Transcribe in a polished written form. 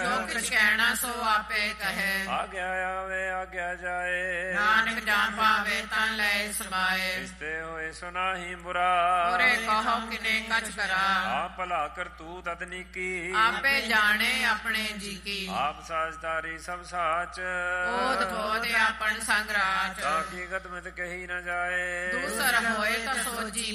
ਜੋ ਕਿਛ ਕਹਿਣਾ ਸੋ ਆਪੇ ਕਹੈ। ਆਗਿਆ ਆਵੇ ਆਗਿਆ ਜਾਏ, ਨਾਨਕ ਜਾਣ ਪਾਵੇ ਤਾਂ ਲੈ ਸਮਾਏ। ਇਸਤੇ ਹੋਏ ਸੁਨਾਹੀ ਬੁਰਾ, ਬੁਰੇ ਕਹੋ ਕਿਨੇ ਕਛ ਕਰਾ। ਆਪ ਭਲਾ ਕਰਤੂਤ ਅਤਨੀਕੀ, ਆਪੇ ਜਾਣੇ ਆਪਣੇ ਜੀ ਕੀ। ਆਪ ਸਾਜਦਾਰੀ ਸਭ ਸਾਚ, ਓਦ ਬੋਧ ਆਪਨ ਸੰਗ ਰਾਚ। ਤਾਂ ਕੀ ਗਤ ਮਿਤ ਕਹੀ ਨ ਜਾਏ। ਦੂਸਰ ਹੋਏ ਤਾਂ ਸੋਜੀ